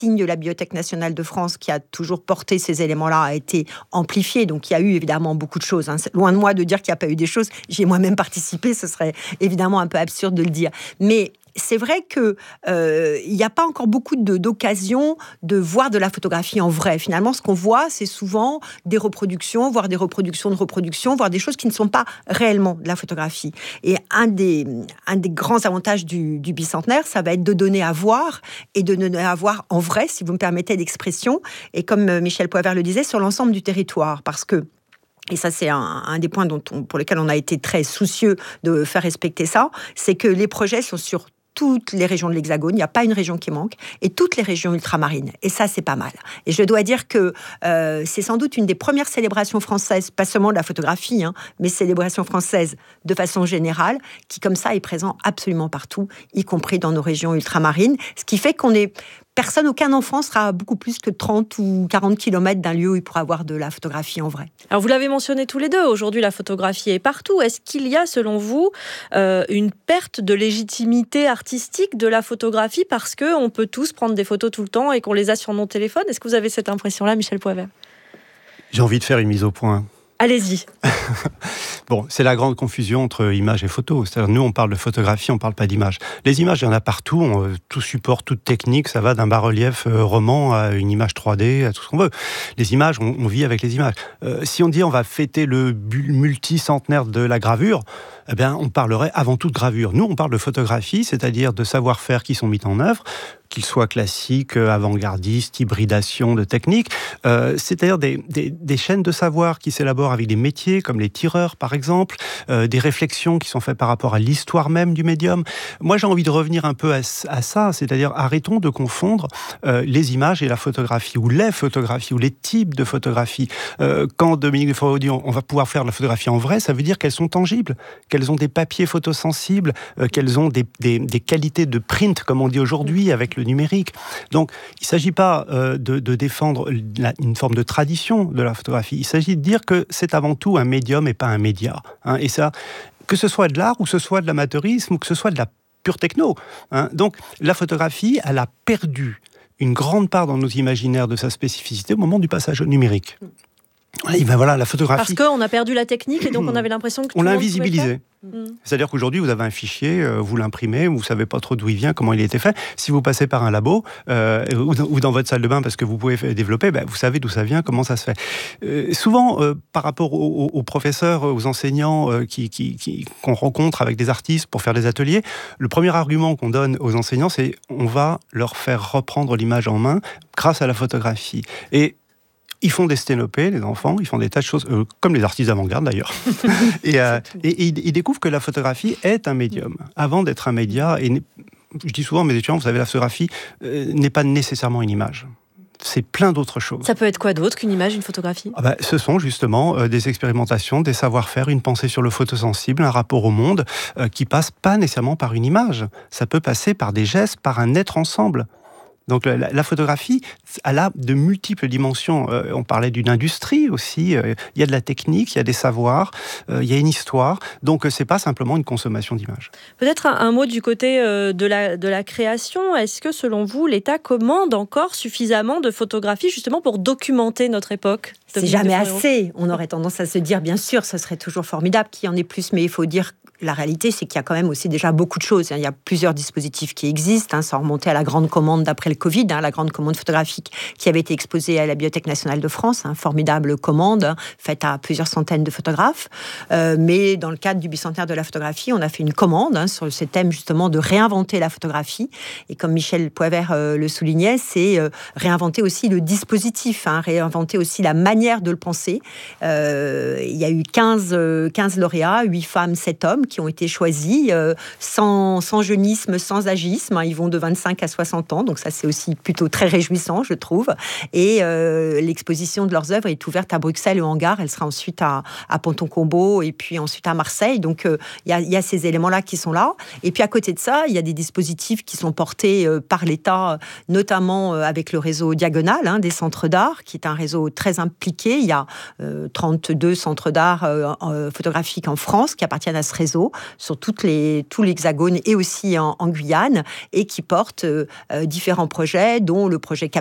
de la Bibliothèque nationale de France, qui a toujours porté ces éléments-là, a été amplifié. Donc, il y a eu évidemment beaucoup de choses. C'est loin de moi de dire qu'il n'y a pas eu des choses. J'y ai moi-même participé. Ce serait évidemment un peu absurde de le dire. Mais c'est vrai qu'il n'y a pas encore beaucoup d'occasions de voir de la photographie en vrai. Finalement, ce qu'on voit, c'est souvent des reproductions, voire des reproductions de reproductions, voire des choses qui ne sont pas réellement de la photographie. Et un des grands avantages du bicentenaire, ça va être de donner à voir, et de donner à voir en vrai, si vous me permettez l'expression, et comme Michel Poivert le disait, sur l'ensemble du territoire. Parce que, et ça, c'est un des points pour lesquels on a été très soucieux de faire respecter ça, c'est que les projets sont sur toutes les régions de l'Hexagone, il n'y a pas une région qui manque, et toutes les régions ultramarines. Et ça, c'est pas mal. Et je dois dire que c'est sans doute une des premières célébrations françaises, pas seulement de la photographie, mais célébrations françaises de façon générale, qui comme ça est présent absolument partout, y compris dans nos régions ultramarines, ce qui fait aucun enfant sera à beaucoup plus que 30 ou 40 km d'un lieu où il pourra avoir de la photographie en vrai. Alors vous l'avez mentionné tous les deux, aujourd'hui la photographie est partout. Est-ce qu'il y a selon vous une perte de légitimité artistique de la photographie parce qu'on peut tous prendre des photos tout le temps et qu'on les a sur nos téléphones? Est-ce que vous avez cette impression-là, Michel Poivert? J'ai envie de faire une mise au point. Allez-y. Bon, c'est la grande confusion entre image et photo. C'est-à-dire, nous, on parle de photographie, on ne parle pas d'image. Les images, il y en a partout. Tout support, toute technique, ça va d'un bas-relief roman à une image 3D, à tout ce qu'on veut. Les images, on vit avec les images. Si on dit on va fêter le multicentenaire de la gravure, eh bien, on parlerait avant tout de gravure. Nous, on parle de photographie, c'est-à-dire de savoir-faire qui sont mis en œuvre, qu'ils soient classiques, avant-gardistes, hybridation de techniques. C'est-à-dire des chaînes de savoir qui s'élaborent avec des métiers comme les tireurs, par exemple, des réflexions qui sont faites par rapport à l'histoire même du médium. Moi, j'ai envie de revenir un peu à ça, c'est-à-dire arrêtons de confondre les images et la photographie, ou les photographies, ou les types de photographies. Quand Dominique Desforêts dit on va pouvoir faire de la photographie en vrai, ça veut dire qu'elles sont tangibles, qu'elles ont des papiers photosensibles, qu'elles ont des qualités de print, comme on dit aujourd'hui, avec le numérique. Donc, il ne s'agit pas de défendre une forme de tradition de la photographie. Il s'agit de dire que c'est avant tout un médium et pas un média. Et ça, que ce soit de l'art, ou que ce soit de l'amateurisme, ou que ce soit de la pure techno. Donc, la photographie, elle a perdu une grande part dans nos imaginaires de sa spécificité au moment du passage au numérique. Et ben voilà, la photographie... Parce qu'on a perdu la technique et donc on avait l'impression que tout on le l'a monde pouvait le faire. invisibilisé. C'est-à-dire qu'aujourd'hui, vous avez un fichier, vous l'imprimez, vous ne savez pas trop d'où il vient, comment il a été fait. Si vous passez par un labo ou dans votre salle de bain, parce que vous pouvez développer, vous savez d'où ça vient, comment ça se fait. Souvent, par rapport aux professeurs, aux enseignants qu'on rencontre avec des artistes pour faire des ateliers, le premier argument qu'on donne aux enseignants, c'est on va leur faire reprendre l'image en main grâce à la photographie. Et ils font des sténopées, les enfants, ils font des tas de choses, comme les artistes d'avant-garde d'ailleurs. et ils découvrent que la photographie est un médium, avant d'être un média. Et je dis souvent à mes étudiants, vous savez, la photographie n'est pas nécessairement une image. C'est plein d'autres choses. Ça peut être quoi d'autre qu'une image, une photographie ? Ce sont justement des expérimentations, des savoir-faire, une pensée sur le photosensible, un rapport au monde qui passe pas nécessairement par une image. Ça peut passer par des gestes, par un être ensemble. Donc la photographie, elle a de multiples dimensions. On parlait d'une industrie aussi. Il y a de la technique, il y a des savoirs, il y a une histoire. Donc c'est pas simplement une consommation d'images. Peut-être un mot du côté de la création. Est-ce que selon vous, l'État commande encore suffisamment de photographies justement pour documenter notre époque ? C'est jamais assez. On aurait tendance à se dire, bien sûr, ce serait toujours formidable qu'il y en ait plus, mais il faut dire la réalité, c'est qu'il y a quand même aussi déjà beaucoup de choses. Il y a plusieurs dispositifs qui existent, sans remonter à la grande commande d'après le Covid, la grande commande photographique qui avait été exposée à la Bibliothèque nationale de France, formidable commande faite à plusieurs centaines de photographes. Mais dans le cadre du bicentenaire de la photographie, on a fait une commande sur ce thème justement de réinventer la photographie. Et comme Michel Poivert le soulignait, c'est réinventer aussi le dispositif, réinventer aussi la manière de le penser. Il y a eu 15 lauréats, 8 femmes, 7 hommes, qui ont été choisis sans jeunisme, sans agisme. Ils vont de 25 à 60 ans, donc ça c'est aussi plutôt très réjouissant, je trouve. Et l'exposition de leurs œuvres est ouverte à Bruxelles et au Hangar. Elle sera ensuite à Ponton-Combo et puis ensuite à Marseille. Donc il y a ces éléments-là qui sont là. Et puis à côté de ça, il y a des dispositifs qui sont portés par l'État, notamment avec le réseau Diagonale, des centres d'art, qui est un réseau très impliqué. Il y a 32 centres d'art photographiques en France qui appartiennent à ce réseau. réseau sur tout l'Hexagone et aussi en Guyane, et qui porte différents projets, dont le projet